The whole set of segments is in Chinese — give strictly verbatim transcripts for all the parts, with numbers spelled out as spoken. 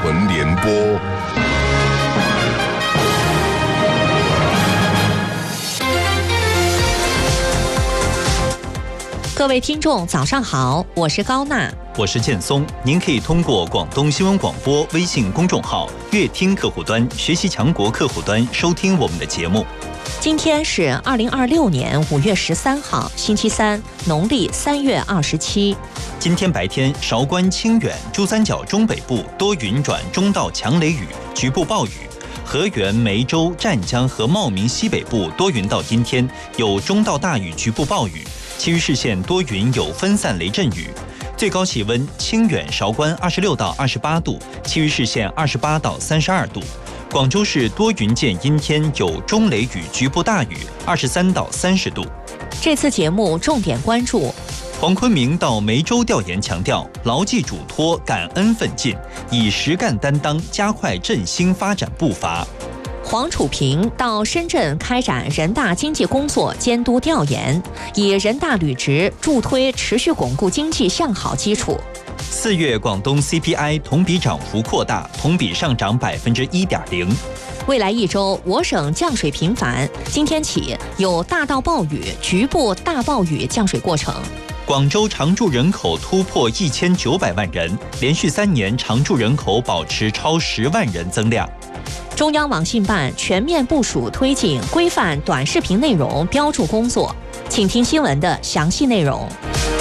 纯联播。 各位听众早上好，我是高娜， 我是建松。您可以通过广东新闻广播微信公众号、乐听客户端、学习强国客户端收听我们的节目。 今天是二零二六年五月十三号，星期三，农历三月二十七。 今天白天，韶关、清远、珠三角中北部多云转中到强雷雨，局部暴雨；河源、梅州、湛江和茂名西北部多云到阴天，有中到大雨，局部暴雨。其余市县多云，有分散雷阵雨。最高气温：清远、韶关二十六到二十八度，其余市县二十八到三十二度。广州市多云见阴天，有中雷雨，局部大雨，二十三到三十度。 这次节目重点关注： 黄坤明到梅州调研强调，牢记嘱托，感恩奋进，以实干担当，加快振兴发展步伐。 黄楚平到深圳开展人大经济工作监督调研，以人大履职助推持续巩固经济向好基础。 四月广东 C P I 同比涨幅扩大，同比上涨百分之一点零。 未来一周，我省降水频繁，今天起有大到暴雨、局部大暴雨降水过程。 广州常住人口突破一千九百万人，连续三年常住人口保持超十万人增量。 中央网信办全面部署推进规范短视频内容标注工作，请听新闻的详细内容。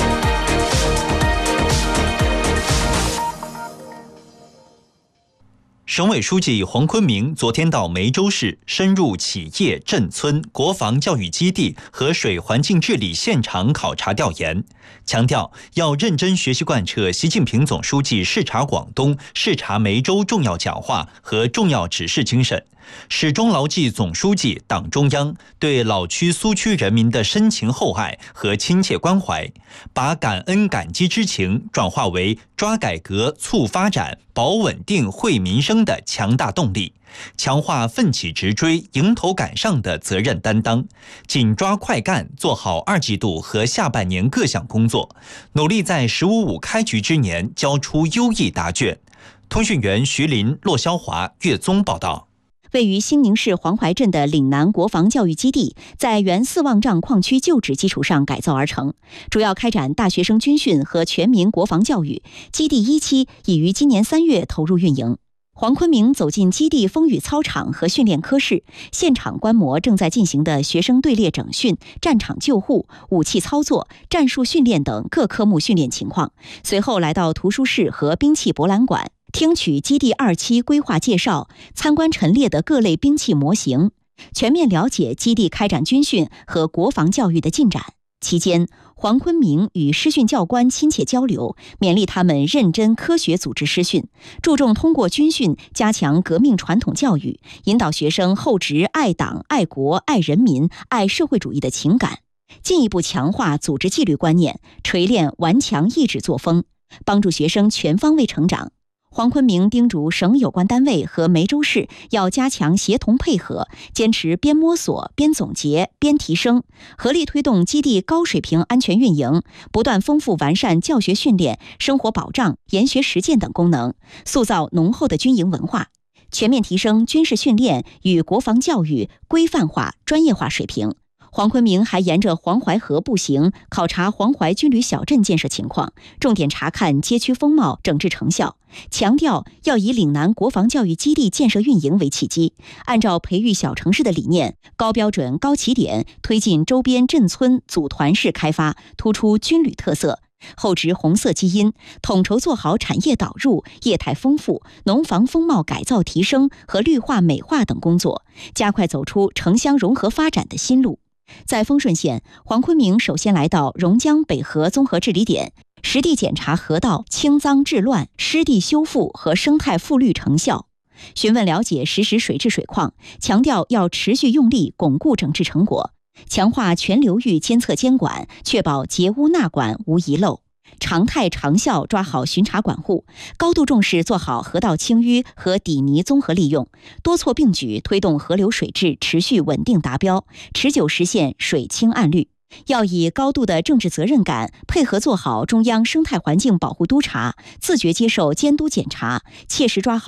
省委书记黄坤明昨天到梅州市，深入企业、镇村、国防教育基地和水环境治理现场考察调研，强调要认真学习贯彻习近平总书记视察广东、视察梅州重要讲话和重要指示精神，始终牢记总书记、党中央对老区苏区人民的深情厚爱和亲切关怀，把感恩感激之情转化为抓改革、促发展、保稳定、惠民生的强大动力，强化奋起直追、迎头赶上的责任担当，紧抓快干，做好二季度和下半年各项工作，努力在“十五五”开局之年交出优异答卷。通讯员徐林、骆霄华、岳宗报道。 位于兴宁市黄淮镇的岭南国防教育基地，在原四望嶂矿区旧址基础上改造而成，主要开展大学生军训和全民国防教育。基地一期已于今年三月投入运营。黄坤明走进基地风雨操场和训练科室，现场观摩正在进行的学生队列整训、战场救护、武器操作、战术训练等各科目训练情况。随后来到图书室和兵器博览馆，听取基地二期规划介绍，参观陈列的各类兵器模型，全面了解基地开展军训和国防教育的进展。期间，黄坤明与师训教官亲切交流，勉励他们认真科学组织师训，注重通过军训加强革命传统教育，引导学生厚植爱党、爱国、爱人民、爱社会主义的情感，进一步强化组织纪律观念，锤炼顽强意志作风，帮助学生全方位成长。黄坤明叮嘱省有关单位和梅州市要加强协同配合，坚持边摸索边总结边提升，合力推动基地高水平安全运营，不断丰富完善教学训练、生活保障、研学实践等功能，塑造浓厚的军营文化，全面提升军事训练与国防教育规范化、专业化水平。黄坤明还沿着黄淮河步行，考察黄淮军旅小镇建设情况，重点查看街区风貌、整治成效，强调要以岭南国防教育基地建设运营为契机，按照培育小城市的理念，高标准、高起点，推进周边镇村组团式开发，突出军旅特色。厚植红色基因，统筹做好产业导入、业态丰富、农房风貌改造提升和绿化美化等工作，加快走出城乡融合发展的新路。在丰顺县，黄坤明首先来到榕江北河综合治理点，实地检查河道清脏治乱、湿地修复和生态复绿成效，询问了解实时水质水况，强调要持续用力巩固整治成果，强化全流域监测监管，确保截污纳管无遗漏。常态长效抓好巡查管护，高度重视做好河道清淤和底泥综合利用，多措并举推动河流水质持续稳定达标，持久实现水清岸绿。要以高度的政治责任感，配合做好中央生态环境保护督查，自觉接受监督检查，切实抓好